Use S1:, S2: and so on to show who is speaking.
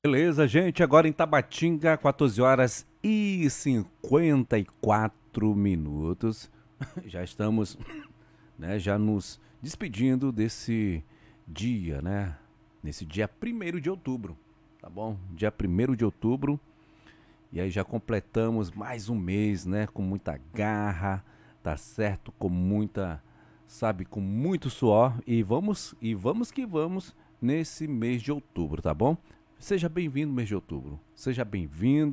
S1: Beleza, gente, agora em Tabatinga, 14 horas e 54 minutos. Já estamos, né, já nos despedindo desse dia, né? Nesse dia 1º de outubro, tá bom? Dia 1º de outubro. E aí já completamos mais um mês, né? Com muita garra, tá certo? Com muita, sabe, com muito suor. E vamos que vamos nesse mês de outubro, tá bom? Seja bem-vindo, mês de outubro. Seja bem-vindo.